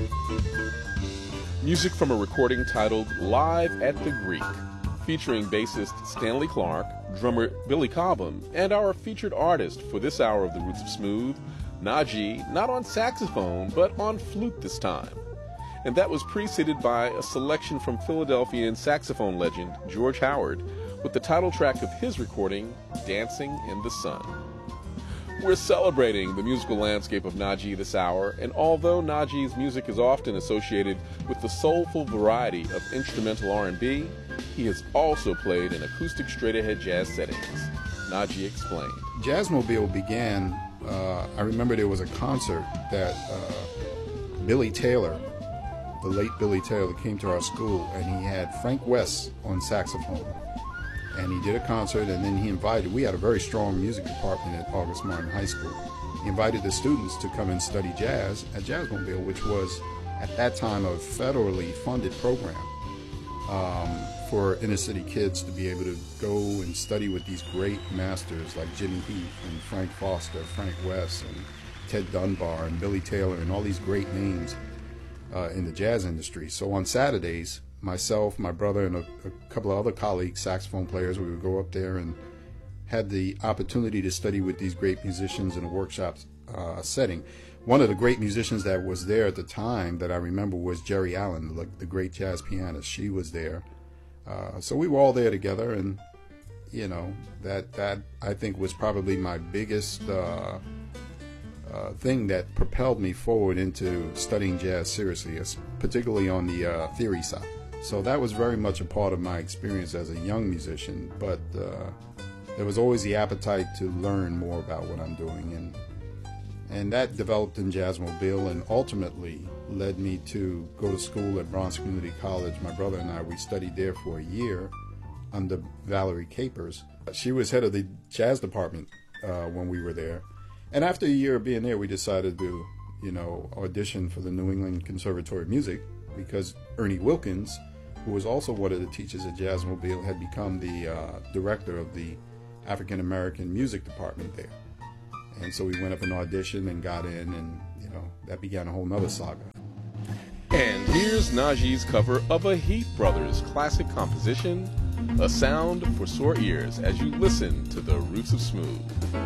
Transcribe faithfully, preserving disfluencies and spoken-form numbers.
Music from a recording titled Live at the Greek, featuring bassist Stanley Clarke, drummer Billy Cobham, and our featured artist for this hour of The Roots of Smooth, Najee, not on saxophone, but on flute this time. And that was preceded by a selection from Philadelphian saxophone legend George Howard with the title track of his recording, Dancing in the Sun. We're celebrating the musical landscape of Najee this hour, and although Najee's music is often associated with the soulful variety of instrumental R and B, he has also played in acoustic straight-ahead jazz settings. Najee explained. Jazzmobile began, uh, I remember there was a concert that uh, Billy Taylor, the late Billy Taylor, came to our school, and he had Frank West on saxophone. And he did a concert, and then he invited, we had a very strong music department at August Martin High School. He invited the students to come and study jazz at Jazzmobile, which was, at that time, a federally funded program um, for inner city kids to be able to go and study with these great masters like Jimmy Heath and Frank Foster, Frank West, and Ted Dunbar, and Billy Taylor, and all these great names uh, in the jazz industry. So on Saturdays, myself, my brother, and a, a couple of other colleagues, saxophone players, we would go up there and had the opportunity to study with these great musicians in a workshop uh, setting. One of the great musicians that was there at the time that I remember was Jerry Allen, the, the great jazz pianist. She was there. Uh, so we were all there together, and, you know, that, that I think was probably my biggest uh, uh, thing that propelled me forward into studying jazz seriously, particularly on the uh, theory side. So that was very much a part of my experience as a young musician, but uh, there was always the appetite to learn more about what I'm doing, and and that developed in Jazzmobile and ultimately led me to go to school at Bronx Community College. My brother and I, we studied there for a year under Valerie Capers. She was head of the jazz department uh, when we were there, and after a year of being there, we decided to, you know, audition for the New England Conservatory of Music, because Ernie Wilkins, who was also one of the teachers at Jazzmobile, had become the uh, director of the African American music department there. And so we went up and auditioned and got in, and, you know, that began a whole nother saga. And here's Najee's cover of a Heath Brothers classic composition, A Sound for Sore Ears, as you listen to The Roots of Smooth.